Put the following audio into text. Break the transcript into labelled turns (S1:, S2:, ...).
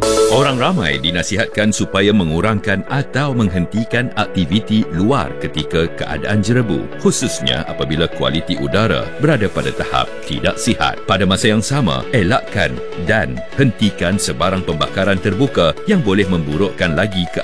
S1: Orang ramai dinasihatkan supaya mengurangkan atau menghentikan aktiviti luar ketika keadaan jerebu, khususnya apabila kualiti udara berada pada tahap tidak sihat. Pada masa yang sama, elakkan dan hentikan sebarang pembakaran terbuka yang boleh memburukkan lagi keadaan